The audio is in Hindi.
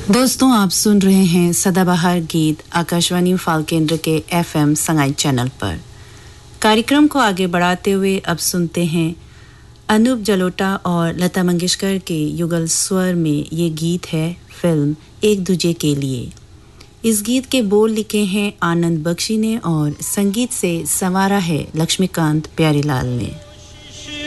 दोस्तों आप सुन रहे हैं सदाबहार गीत आकाशवाणी फाल केंद्र के एफएम संगाई चैनल पर। कार्यक्रम को आगे बढ़ाते हुए अब सुनते हैं अनूप जलोटा और लता मंगेशकर के युगल स्वर में ये गीत है फिल्म एक दूजे के लिए। इस गीत के बोल लिखे हैं आनंद बख्शी ने और संगीत से संवारा है लक्ष्मीकांत प्यारीलाल ने।